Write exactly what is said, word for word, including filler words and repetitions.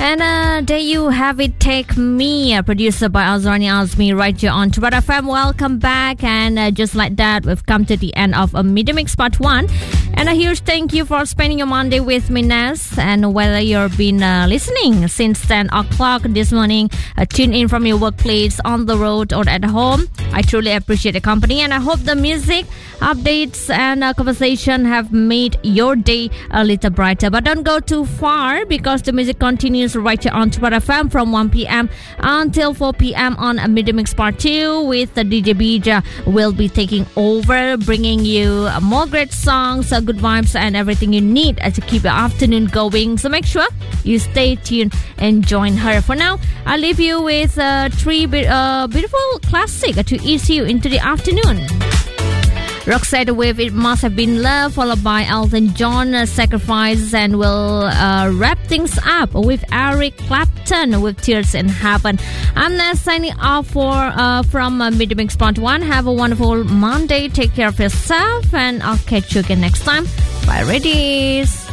And uh, there you have it, Take Me, uh, produced by Azrani Azmi, right here on Tribad F M. Welcome back. And uh, just like that, we've come to the end of a Midday Mix Part one. And a huge thank you for spending your Monday with me, Ness. And whether you've been uh, listening since ten o'clock this morning, uh, tune in from your workplace, on the road, or at home, I truly appreciate the company. And I hope the music, updates, and uh, conversation have made your day a little brighter. But don't go too far, because the music continues right here on Tribad F M from one p.m. until four p.m. on a Midday Mix Part two with the D J Bija will be taking over, bringing you more great songs, uh, good vibes, and everything you need uh, to keep your afternoon going. So make sure you stay tuned and join her. For now, I'll leave you with uh, three be- uh, beautiful classics to ease you into the afternoon. Roxette with It Must Have Been Love, followed by Elton John, uh, Sacrifice, and we'll uh, wrap things up with Eric Clapton with Tears in Heaven. I'm now signing off for uh, from uh, Midday Mix Part one. Have a wonderful Monday. Take care of yourself, and I'll catch you again next time. Bye, ladies.